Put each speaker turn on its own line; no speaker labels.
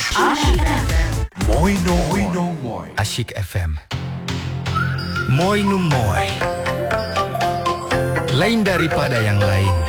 Asyik FM.
Moi no moi.
Asyik FM. Moi no moi. Lain daripada yang lain.